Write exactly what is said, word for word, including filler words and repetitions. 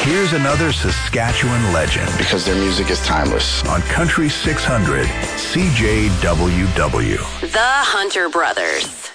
Here's another Saskatchewan legend. Because their music is timeless. On Country six hundred, C J W W. The Hunter Brothers.